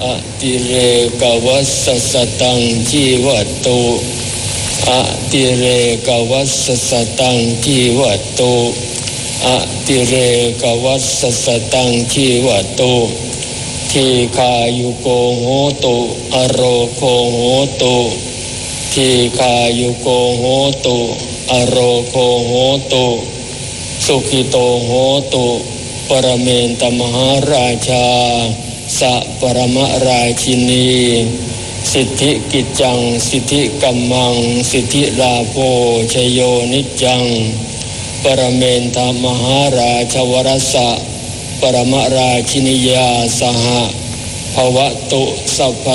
อติเรกวัสสสตังชีวตุอติเรกวัสสสตังชีวตุอติเรกวัสสสตังชีวตุทีคายุโกโหตุอโรโคโหตุทีคายุโกโหตุอโรโคโหตุสุขิโตโหตุปรเมนตมหาราชาสัปรมราชินีสิทธิกิจจังสิทธิกัมมังสิทธิลาโภชโยนิจังปรเมนตมหาราชวรสะปรมราชินียาสหภวตุสัพพ